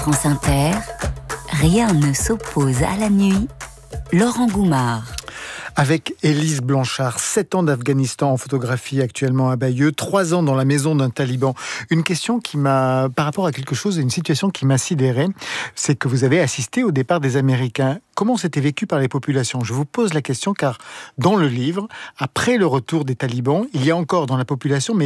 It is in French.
France Inter, rien ne s'oppose à la nuit. Laurent Goumard. Avec Élise Blanchard, 7 ans d'Afghanistan en photographie actuellement à Bayeux, 3 ans dans la maison d'un taliban. Une question qui m'a, par rapport à quelque chose, une situation qui m'a sidéré, c'est que vous avez assisté au départ des Américains. Comment c'était vécu par les populations ? Je vous pose la question car dans le livre, après le retour des talibans, il y a encore dans la population, mais